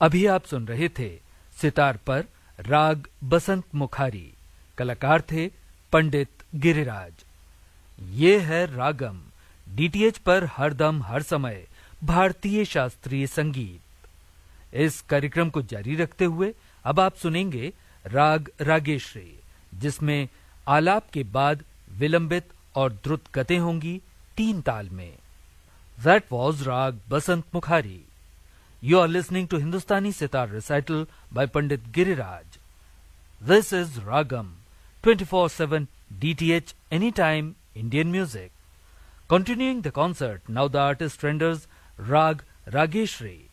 अभी आप सुन रहे थे सितार पर राग बसंत मुखारी, कलाकार थे पंडित गिरिराज। ये है रागम, डीटीएच पर हरदम हर समय भारतीय शास्त्रीय संगीत। इस कार्यक्रम को जारी रखते हुए अब आप सुनेंगे राग रागेश्री, जिसमें आलाप के बाद विलंबित और द्रुत गतें होंगी 3 ताल में। That was Rag Basant Mukhari. You are listening to Hindustani Sitar Recital by Pandit Giriraj. This is Ragam, 24/7 DTH Anytime Indian Music. Continuing the concert, now the artist renders Rag Rageshri.